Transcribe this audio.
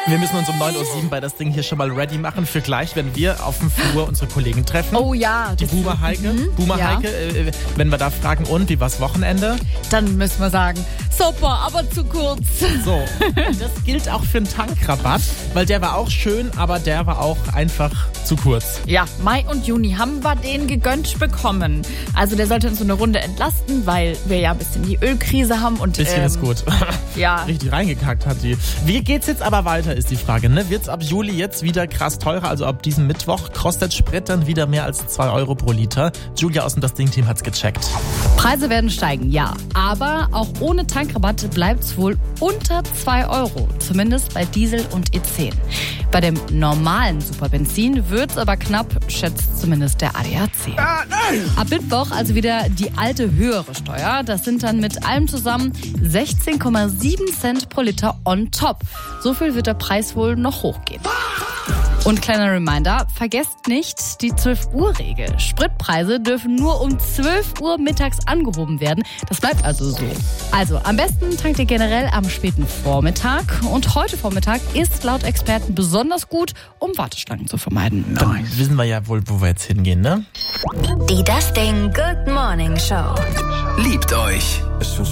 Wir müssen uns um 9.07 Uhr bei das Ding hier schon mal ready machen für gleich, wenn wir auf dem Flur unsere Kollegen treffen. Oh ja. Die Boomer Heike. Wenn wir da fragen, und wie war's Wochenende? Dann müssen wir sagen, super, aber zu kurz. So, und das gilt auch für einen Tankrabatt, weil der war auch schön, aber der war auch einfach zu kurz. Ja, Mai und Juni haben wir den gegönnt bekommen. Also der sollte uns so eine Runde entlasten, weil wir ja ein bisschen die Ölkrise haben. Und bisschen ist gut. Ja. Richtig reingekackt hat die. Wie geht's jetzt aber weiter, ist die Frage. Ne? Wird's ab Juli jetzt wieder krass teurer? Also ab diesem Mittwoch kostet Sprit dann wieder mehr als 2 Euro pro Liter. Julia aus dem Das Ding-Team hat's gecheckt. Preise werden steigen, ja. Aber auch ohne Tankrabatt bleibt's wohl unter 2 Euro. Zumindest bei Diesel und E10. Bei dem normalen Superbenzin wird's aber knapp, schätzt zumindest der ADAC. Ab Mittwoch also wieder die alte höhere Steuer. Das sind dann mit allem zusammen 16,7 Cent pro Liter on top. So viel wird der Preis wohl noch hochgehen. Und kleiner Reminder, vergesst nicht die 12-Uhr-Regel. Spritpreise dürfen nur um 12 Uhr mittags angehoben werden. Das bleibt also so. Also am besten tankt ihr generell am späten Vormittag. Und heute Vormittag ist laut Experten besonders gut, um Warteschlangen zu vermeiden. Dann wissen wir ja wohl, wo wir jetzt hingehen, ne? Die Das Ding Good Morning Show. Liebt euch.